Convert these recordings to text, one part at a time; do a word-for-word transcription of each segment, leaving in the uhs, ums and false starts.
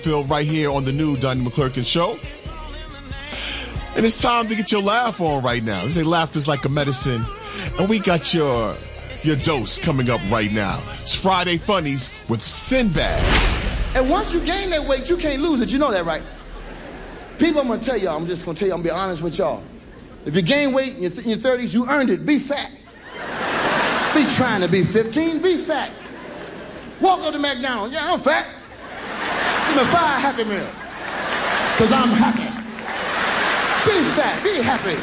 Phil right here on the new Donnie McClurkin Show. And it's time to get your laugh on right now. They say laughter's like a medicine. And we got your your dose coming up right now. It's Friday Funnies with Sinbad. And once you gain that weight, you can't lose it. You know that, right? People, I'm going to tell y'all, I'm just going to tell you, I'm going to be honest with y'all. If you gain weight in your, th- in your thirties, you earned it. Be fat. Be trying to be fifteen. Be fat. Walk up to McDonald's. Yeah, I'm fat. Give me five Happy Meals. Because I'm happy. Be fat. Be happy.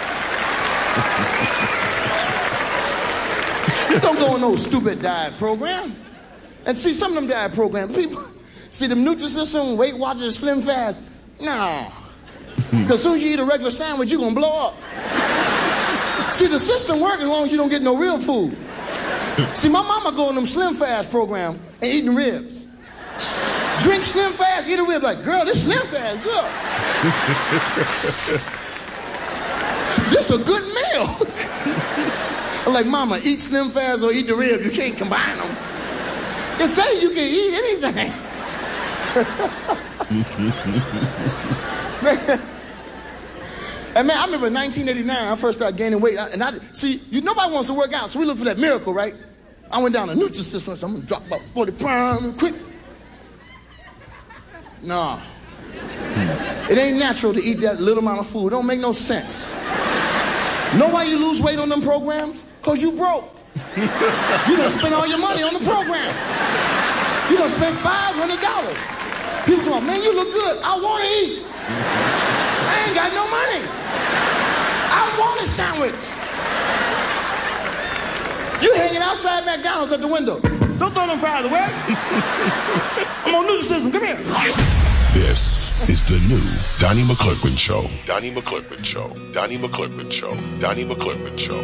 You don't go on no stupid diet program. And see, some of them diet programs, people, see them Nutrisystem, Weight Watchers, Slim Fast. No. Because as soon as you eat a regular sandwich, you're going to blow up. See, the system works as long as you don't get no real food. See, my mama go on them Slim Fast program and eating ribs. Drink Slim Fast, eat a rib. Like, girl, this Slim Fast good. This a good meal. I'm like, mama, eat Slim Fast or eat the ribs. You can't combine them. They say you can eat anything. Man. And man, I remember in nineteen eighty-nine, I first started gaining weight. And I, see, you, nobody wants to work out, so we look for that miracle, right? I went down to Nutrisystem, so I'm going to drop about forty pounds quick. No. It ain't natural to eat that little amount of food. It don't make no sense. Know why you lose weight on them programs? Because you broke. You done spend all your money on the program. You done spent five hundred dollars. People go, man, you look good. I want to eat. I ain't got no money. I want a sandwich. You hanging outside McDonald's at the window. Don't throw them fries away. I'm on Nutrisystem. Come here. This is the new Donnie McClurkin Show. Donnie McClurkin Show. Donnie McClurkin Show. Donnie McClurkin Show.